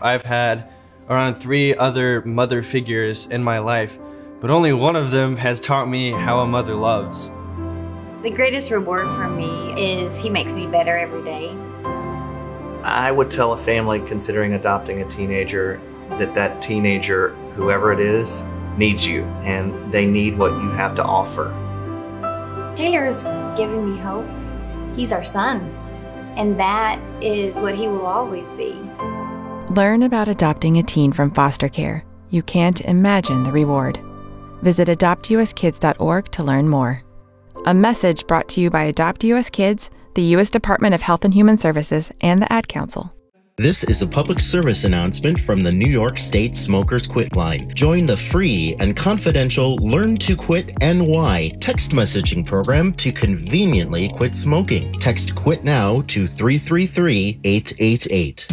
I've had around 3 other mother figures in my life, but only one of them has taught me how a mother loves. The greatest reward for me is he makes me better every day. I would tell a family considering adopting a teenager that teenager, whoever it is, needs you, and they need what you have to offer. Taylor's given me hope. He's our son, and that is what he will always be. Learn about adopting a teen from foster care. You can't imagine the reward. Visit adoptuskids.org to learn more. A message brought to you by Adopt US Kids, the U.S. Department of Health and Human Services, and the Ad Council. This is a public service announcement from the New York State Smokers Quit Line. Join the free and confidential Learn to Quit NY text messaging program to conveniently quit smoking. Text QUIT NOW to 333-888.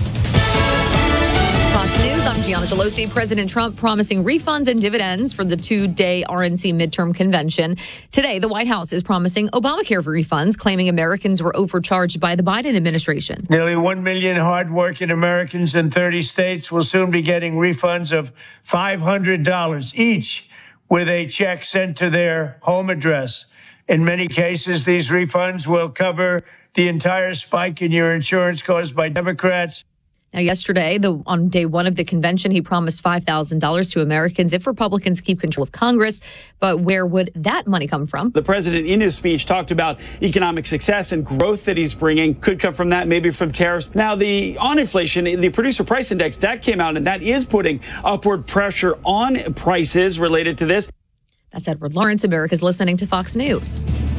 Fox News, I'm Gianna Gelosi. President Trump promising refunds and dividends for the 2-day RNC midterm convention. Today, the White House is promising Obamacare refunds, claiming Americans were overcharged by the Biden administration. Nearly 1 million hardworking Americans in 30 states will soon be getting refunds of $500 each with a check sent to their home address. In many cases, these refunds will cover the entire spike in your insurance caused by Democrats. Now, yesterday, on day one of the convention, he promised $5,000 to Americans if Republicans keep control of Congress. But where would that money come from? The president, in his speech, talked about economic success and growth that he's bringing. Could come from that, maybe from tariffs. Now, on inflation, the producer price index, that came out, and that is putting upward pressure on prices related to this. That's Edward Lawrence. America's listening to Fox News.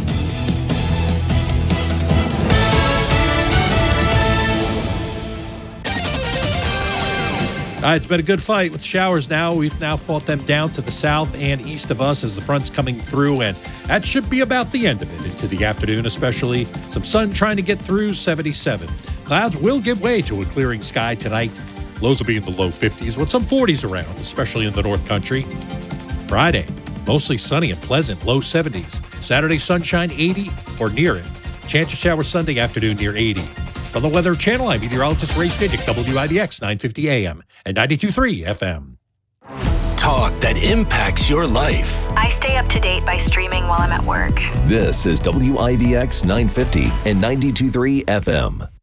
It's been a good fight with showers now. We've now fought them down to the south and east of us as the front's coming through, and that should be about the end of it into the afternoon, especially some sun trying to get through 77. Clouds will give way to a clearing sky tonight. Lows will be in the low 50s with some 40s around, especially in the North Country. Friday, mostly sunny and pleasant, low 70s. Saturday, sunshine 80 or near it. Chance of showers Sunday afternoon near 80. On the Weather Channel, I'm meteorologist Ray Stidgick, WIDX 950 AM and 92.3 FM. Talk that impacts your life. I stay up to date by streaming while I'm at work. This is WIDX 950 and 92.3 FM.